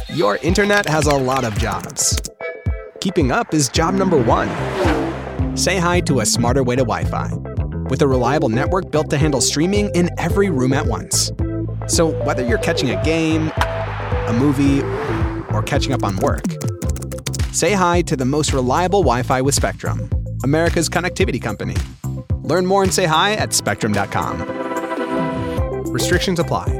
Your internet has a lot of jobs. Keeping up is job number one. Say hi to a smarter way to Wi-Fi, with a reliable network built to handle streaming in every room at once. So whether you're catching a game, a movie, or catching up on work, say hi to the most reliable Wi-Fi with Spectrum, America's connectivity company. Learn more and say hi at spectrum.com. Restrictions apply.